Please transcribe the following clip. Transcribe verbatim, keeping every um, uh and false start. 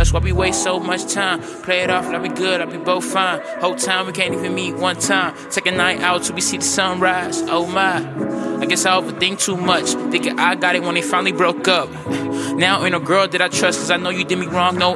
trust. Why we waste so much time? Play it off like we good, like we both fine. Whole time we can't even meet one time. Take a night out till we see the sunrise. Oh my, I guess I overthink too much, thinking I got it when they finally broke up. Now ain't no girl that I trust, cause I know you did me wrong. No